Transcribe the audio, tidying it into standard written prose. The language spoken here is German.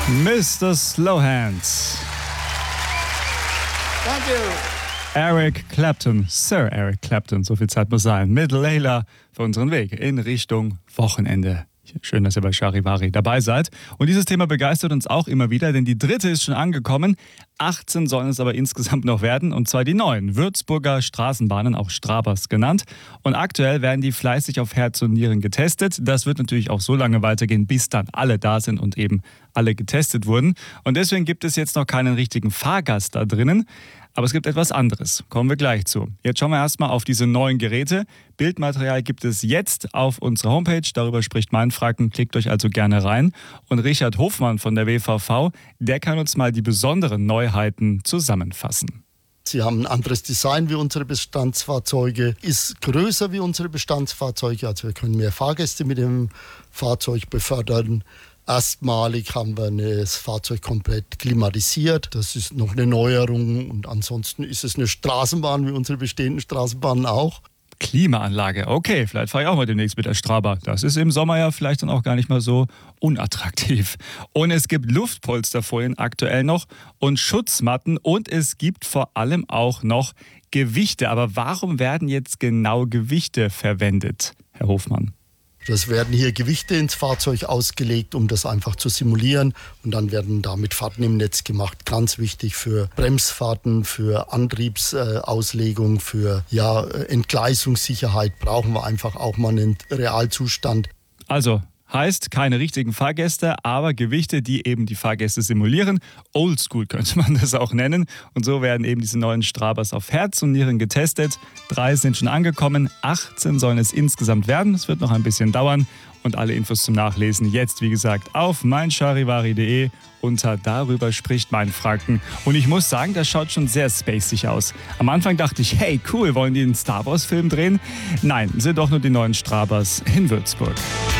Mr. Slowhands. Thank you. Eric Clapton, Sir Eric Clapton, so viel Zeit muss sein, mit Layla für unseren Weg in Richtung Wochenende. Schön, dass ihr bei Charivari dabei seid. Und dieses Thema begeistert uns auch immer wieder, denn die dritte ist schon angekommen. 18 sollen es aber insgesamt noch werden, und zwar die neuen Würzburger Straßenbahnen, auch Strabas genannt. Und aktuell werden die fleißig auf Herz und Nieren getestet. Das wird natürlich auch so lange weitergehen, bis dann alle da sind und eben alle getestet wurden. Und deswegen gibt es jetzt noch keinen richtigen Fahrgast da drinnen. Aber es gibt etwas anderes. Kommen wir gleich zu. Jetzt schauen wir erstmal auf diese neuen Geräte. Bildmaterial gibt es jetzt auf unserer Homepage. Darüber spricht mein Franken. Klickt euch also gerne rein. Und Richard Hofmann von der WVV, der kann uns mal die besonderen Neuheiten zusammenfassen. Sie haben ein anderes Design wie unsere Bestandsfahrzeuge, ist größer wie unsere Bestandsfahrzeuge. Also wir können mehr Fahrgäste mit dem Fahrzeug befördern. Erstmalig haben wir das Fahrzeug komplett klimatisiert. Das ist noch eine Neuerung. Und ansonsten ist es eine Straßenbahn, wie unsere bestehenden Straßenbahnen auch. Klimaanlage, okay, vielleicht fahre ich auch mal demnächst mit der Straba. Das ist im Sommer ja vielleicht dann auch gar nicht mal so unattraktiv. Und es gibt Luftpolsterfolien aktuell noch und Schutzmatten, und es gibt vor allem auch noch Gewichte. Aber warum werden jetzt genau Gewichte verwendet, Herr Hofmann? Das werden hier Gewichte ins Fahrzeug ausgelegt, um das einfach zu simulieren. Und dann werden damit Fahrten im Netz gemacht. Ganz wichtig für Bremsfahrten, für Antriebsauslegung, für Entgleisungssicherheit brauchen wir einfach auch mal einen Realzustand. Also heißt, keine richtigen Fahrgäste, aber Gewichte, die eben die Fahrgäste simulieren. Oldschool könnte man das auch nennen. Und so werden eben diese neuen Strabas auf Herz und Nieren getestet. 3 sind schon angekommen, 18 sollen es insgesamt werden. Es wird noch ein bisschen dauern. Und alle Infos zum Nachlesen jetzt, wie gesagt, auf meincharivari.de unter Darüber spricht mein Franken. Und ich muss sagen, das schaut schon sehr spacig aus. Am Anfang dachte ich, hey, cool, wollen die einen Star Wars-Film drehen? Nein, sind doch nur die neuen Strabas in Würzburg.